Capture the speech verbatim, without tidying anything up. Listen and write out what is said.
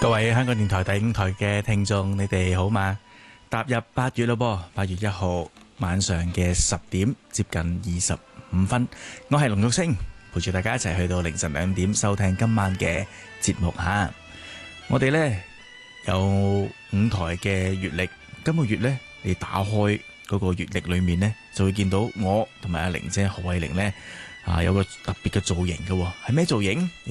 各位香港電台第五台嘅聽眾，你哋好嗎？踏入八月咯噃，八月一號晚上嘅十點接近二十五分，我係龍玉星，陪住大家一齊去到凌晨兩點收聽今晚嘅節目吓。我哋呢有五台嘅月曆，今個月呢你打開嗰個月曆裏面呢，就會見到我同埋阿玲姐何慧玲呢啊有個特別嘅造型嘅，係咩造型？